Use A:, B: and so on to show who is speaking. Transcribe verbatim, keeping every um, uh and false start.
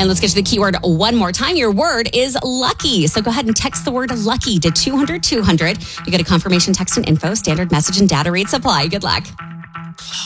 A: And let's get to the keyword one more time. Your word is lucky. So go ahead and text the word lucky to two hundred two hundred. You get a confirmation text and info. Standard message and data rates apply. Good luck.